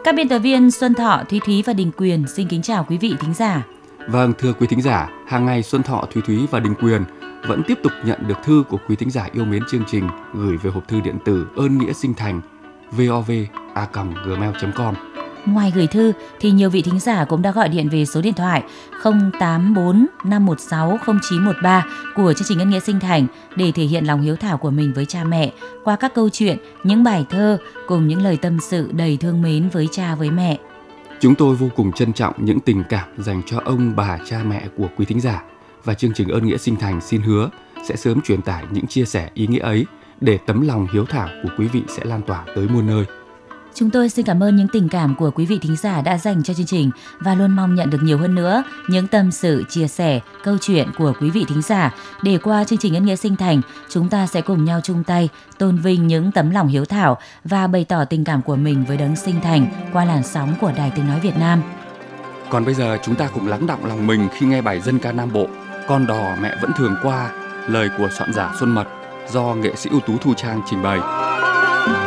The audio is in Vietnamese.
Các biên tập viên Xuân Thọ, Thúy Thúy và Đình Quyền xin kính chào quý vị thính giả. Vâng, thưa quý thính giả, hàng ngày Xuân Thọ, Thúy Thúy và Đình Quyền vẫn tiếp tục nhận được thư của quý thính giả yêu mến chương trình gửi về hộp thư điện tử ơn nghĩa sinh thành vov@gmail.com. Ngoài gửi thư thì nhiều vị thính giả cũng đã gọi điện về số điện thoại 084 516 0913 của chương trình Ơn Nghĩa Sinh Thành để thể hiện lòng hiếu thảo của mình với cha mẹ qua các câu chuyện, những bài thơ cùng những lời tâm sự đầy thương mến với cha với mẹ. Chúng tôi vô cùng trân trọng những tình cảm dành cho ông bà cha mẹ của quý thính giả và chương trình Ơn Nghĩa Sinh Thành xin hứa sẽ sớm truyền tải những chia sẻ ý nghĩa ấy để tấm lòng hiếu thảo của quý vị sẽ lan tỏa tới muôn nơi. Chúng tôi xin cảm ơn những tình cảm của quý vị thính giả đã dành cho chương trình và luôn mong nhận được nhiều hơn nữa những tâm sự, chia sẻ, câu chuyện của quý vị thính giả để qua chương trình Ơn Nghĩa Sinh Thành chúng ta sẽ cùng nhau chung tay tôn vinh những tấm lòng hiếu thảo và bày tỏ tình cảm của mình với đấng sinh thành qua làn sóng của Đài Tiếng Nói Việt Nam. Còn bây giờ chúng ta cùng lắng đọng lòng mình khi nghe bài dân ca Nam Bộ Con đò mẹ vẫn thường qua, lời của soạn giả Xuân Mật do nghệ sĩ ưu tú Thu Trang trình bày.